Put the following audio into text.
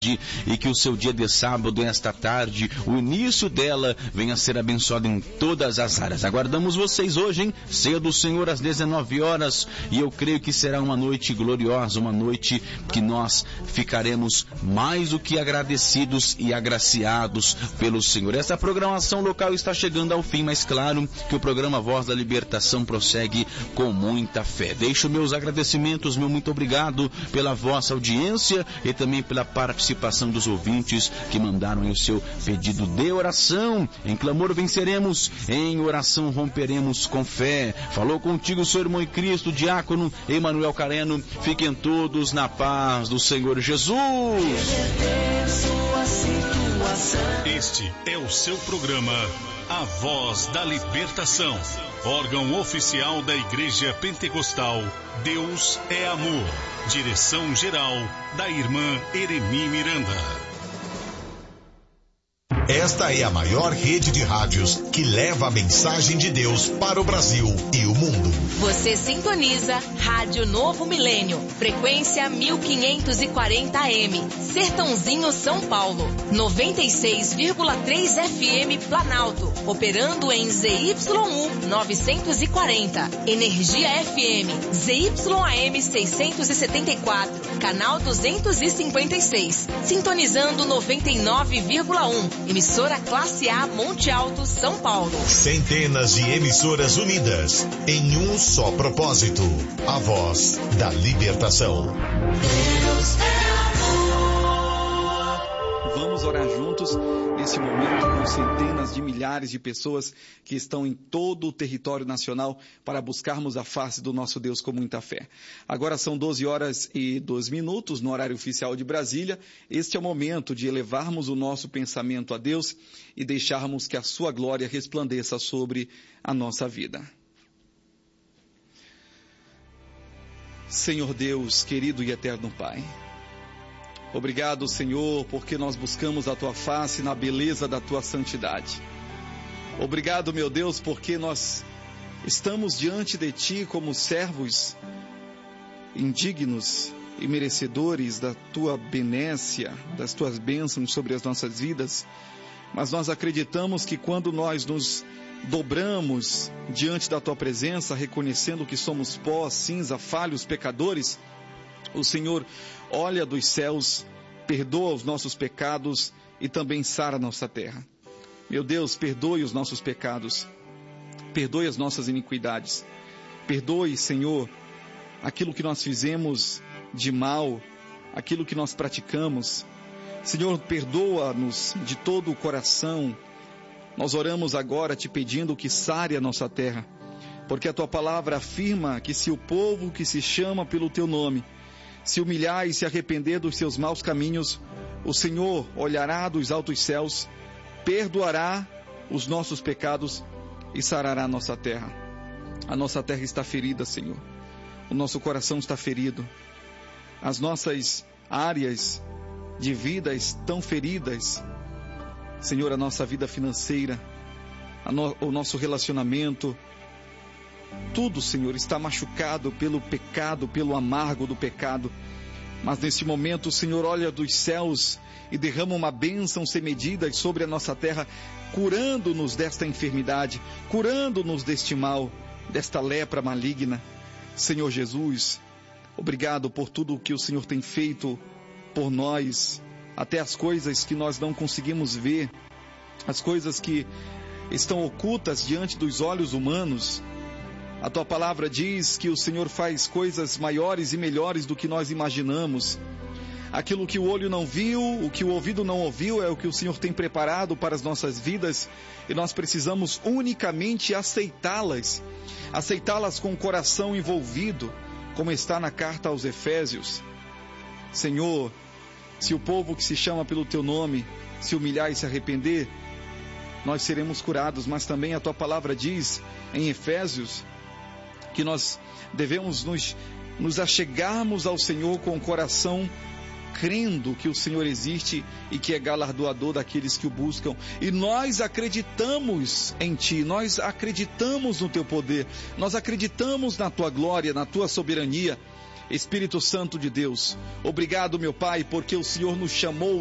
e que o seu dia de sábado, esta tarde, o início dela venha a ser abençoado em todas as áreas. Aguardamos vocês hoje, hein? Ceia do Senhor às 19 horas, e eu creio que será uma noite gloriosa, uma noite que nós ficaremos mais do que agradecidos e agraciados pelo Senhor. Essa programação local está chegando ao fim, mas claro que o programa Voz da Libertação prossegue com muita fé. Deixo meus agradecimentos, meu muito obrigado pela vossa audiência e também pela participação dos ouvintes que mandaram o seu pedido de oração. Em clamor venceremos, em oração romperemos com fé. Falou contigo seu irmão em Cristo, diácono Emanuel Careno. Fiquem todos na paz do Senhor Jesus. Este é o seu programa A Voz da Libertação, órgão oficial da Igreja Pentecostal Deus é Amor. Direção-geral da irmã Eremi Miranda. Esta é a maior rede de rádios que leva a mensagem de Deus para o Brasil e o mundo. Você sintoniza Rádio Novo Milênio, frequência 1540 AM, Sertãozinho, São Paulo, 96,3 FM Planalto, operando em ZYU 940, Energia FM, ZYAM 674, canal 256, sintonizando 99,1, emissora Classe A Monte Alto, São Paulo. Centenas de emissoras unidas em um só propósito: a voz da libertação. Deus é amor. Vamos orar juntos nesse momento com centenas de milhares de pessoas que estão em todo o território nacional para buscarmos a face do nosso Deus com muita fé. Agora são 12 horas e 2 minutos no horário oficial de Brasília. Este é o momento de elevarmos o nosso pensamento a Deus e deixarmos que a sua glória resplandeça sobre a nossa vida. Senhor Deus, querido e eterno Pai, obrigado, Senhor, porque nós buscamos a Tua face na beleza da Tua santidade. Obrigado, meu Deus, porque nós estamos diante de Ti como servos indignos e merecedores da Tua benécia, das Tuas bênçãos sobre as nossas vidas. Mas nós acreditamos que quando nós nos dobramos diante da Tua presença, reconhecendo que somos pó, cinza, falhos, pecadores, o Senhor olha dos céus, perdoa os nossos pecados e também sara a nossa terra. Meu Deus, perdoe os nossos pecados, perdoe as nossas iniquidades, perdoe, Senhor, aquilo que nós fizemos de mal, aquilo que nós praticamos. Senhor, perdoa-nos de todo o coração. Nós oramos agora te pedindo que sare a nossa terra, porque a Tua palavra afirma que se o povo que se chama pelo Teu nome se humilhar e se arrepender dos seus maus caminhos, o Senhor olhará dos altos céus, perdoará os nossos pecados e sarará a nossa terra. A nossa terra está ferida, Senhor. O nosso coração está ferido. As nossas áreas de vida estão feridas. Senhor, a nossa vida financeira, o nosso relacionamento, tudo, Senhor, está machucado pelo pecado, pelo amargo do pecado. Mas neste momento o Senhor olha dos céus e derrama uma bênção sem medidas sobre a nossa terra, curando-nos desta enfermidade, curando-nos deste mal, desta lepra maligna. Senhor Jesus, obrigado por tudo o que o Senhor tem feito por nós, até as coisas que nós não conseguimos ver, as coisas que estão ocultas diante dos olhos humanos. A Tua palavra diz que o Senhor faz coisas maiores e melhores do que nós imaginamos. Aquilo que o olho não viu, o que o ouvido não ouviu, é o que o Senhor tem preparado para as nossas vidas, e nós precisamos unicamente aceitá-las com o coração envolvido, como está na carta aos Efésios. Senhor, se o povo que se chama pelo Teu nome se humilhar e se arrepender, nós seremos curados. Mas também a Tua palavra diz em Efésios que nós devemos nos achegarmos ao Senhor com o coração crendo que o Senhor existe e que é galardoador daqueles que o buscam. E nós acreditamos em Ti, nós acreditamos no Teu poder, nós acreditamos na Tua glória, na Tua soberania. Espírito Santo de Deus, obrigado, meu Pai, porque o Senhor nos chamou